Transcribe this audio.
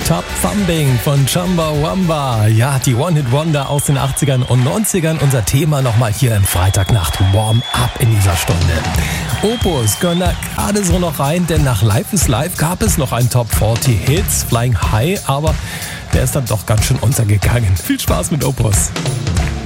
Top Thumbing von Chumbawamba. Ja, die One-Hit-Wonder aus den 80ern und 90ern. Unser Thema nochmal hier im Freitagnacht Warm-Up in dieser Stunde. Opus gehören da gerade so noch rein, denn nach Life is Life gab es noch einen Top 40 Hits, Flying High, aber der ist dann doch ganz schön untergegangen. Viel Spaß mit Opus.